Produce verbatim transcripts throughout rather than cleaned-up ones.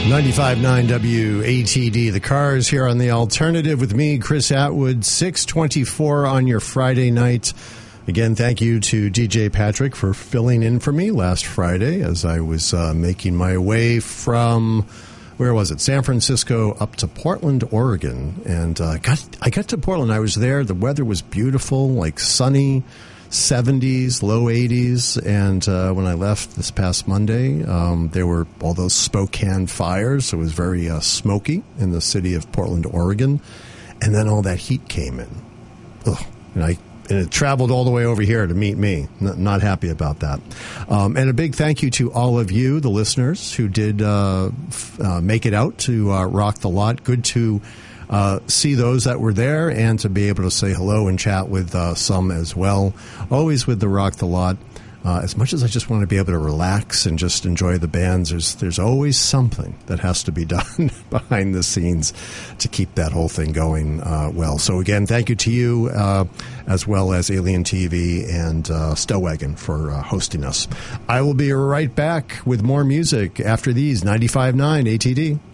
ninety-five point nine W A T D, The Cars here on The Alternative with me, Chris Atwood, six twenty-four on your Friday night. Again, thank you to D J Patrick for filling in for me last Friday as I was uh, making my way from, where was it, San Francisco up to Portland, Oregon. And uh, got, I got to Portland. I was there. The weather was beautiful, like sunny, seventies, low eighties, and uh, when I left this past Monday, um, there were all those Spokane fires, so it was very uh, smoky in the city of Portland, Oregon, and then all that heat came in. Ugh. And, I, and it traveled all the way over here to meet me. N- not happy about that. Um, and a big thank you to all of you, the listeners, who did uh, f- uh, make it out to uh, Rock the Lot. Good to Uh, see those that were there and to be able to say hello and chat with uh, some as well. Always with the Rock the Lot. Uh, as much as I just want to be able to relax and just enjoy the bands, there's, there's always something that has to be done behind the scenes to keep that whole thing going uh, well. So again, thank you to you uh, as well as Alien T V and uh, Stellwagen for uh, hosting us. I will be right back with more music after these. ninety-five point nine A T D.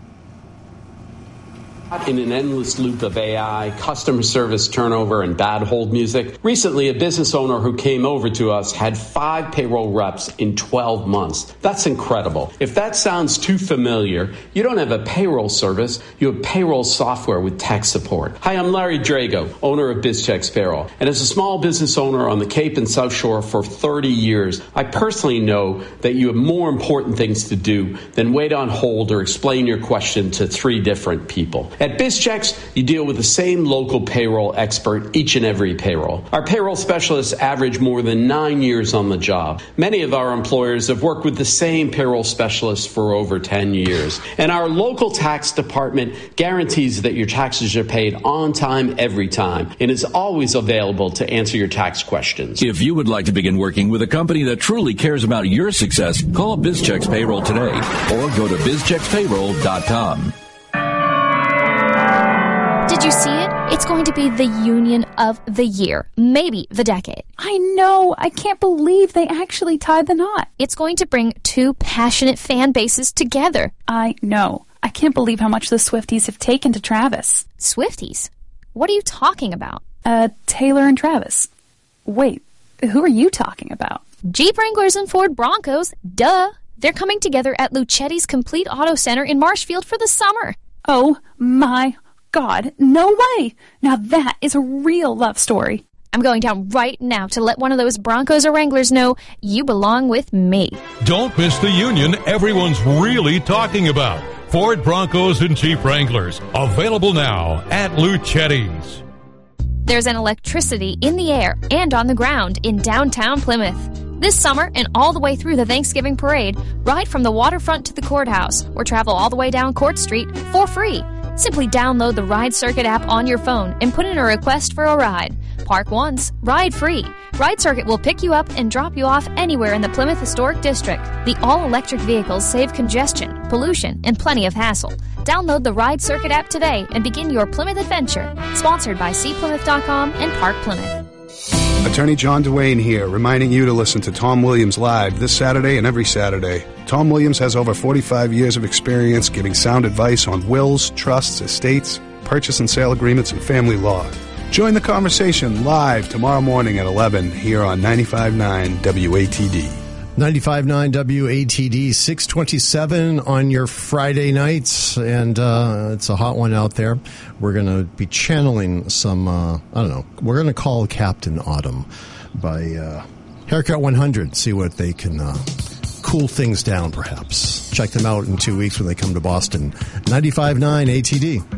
In an endless loop of A I, customer service turnover, and bad hold music, recently a business owner who came over to us had five payroll reps in twelve months. That's incredible. If that sounds too familiar, you don't have a payroll service, you have payroll software with tech support. Hi, I'm Larry Drago, owner of BizChecks Payroll. And as a small business owner on the Cape and South Shore for thirty years, I personally know that you have more important things to do than wait on hold or explain your question to three different people. At BizChecks, you deal with the same local payroll expert each and every payroll. Our payroll specialists average more than nine years on the job. Many of our employers have worked with the same payroll specialists for over ten years. And our local tax department guarantees that your taxes are paid on time every time and is always available to answer your tax questions. If you would like to begin working with a company that truly cares about your success, call BizChecks Payroll today or go to biz checks payroll dot com. Did you see it? It's going to be the Union of the Year, maybe the decade. I know. I can't believe they actually tied the knot. It's going to bring two passionate fan bases together. I know. I can't believe how much the Swifties have taken to Travis. Swifties? What are you talking about? Uh, Taylor and Travis. Wait, who are you talking about? Jeep Wranglers and Ford Broncos. Duh. They're coming together at Luchetti's Complete Auto Center in Marshfield for the summer. Oh, my God, no way! Now that is a real love story. I'm going down right now to let one of those Broncos or Wranglers know you belong with me. Don't miss the union everyone's really talking about. Ford Broncos and Jeep Wranglers. Available now at Luchetti's. There's an electricity in the air and on the ground in downtown Plymouth. This summer and all the way through the Thanksgiving parade, ride from the waterfront to the courthouse or travel all the way down Court Street for free. Simply download the Ride Circuit app on your phone and put in a request for a ride. Park once, ride free. Ride Circuit will pick you up and drop you off anywhere in the Plymouth Historic District. The all-electric vehicles save congestion, pollution, and plenty of hassle. Download the Ride Circuit app today and begin your Plymouth adventure. Sponsored by see plymouth dot com and Park Plymouth. Attorney John Duane here, reminding you to listen to Tom Williams live this Saturday and every Saturday. Tom Williams has over forty-five years of experience giving sound advice on wills, trusts, estates, purchase and sale agreements, and family law. Join the conversation live tomorrow morning at eleven here on ninety-five point nine W A T D. ninety-five point nine W A T D, six twenty-seven on your Friday nights, and uh, it's a hot one out there. We're going to be channeling some, uh, I don't know, we're going to call Captain Autumn by uh, Haircut one hundred, see what they can uh, cool things down, perhaps. Check them out in two weeks when they come to Boston. ninety-five point nine A T D.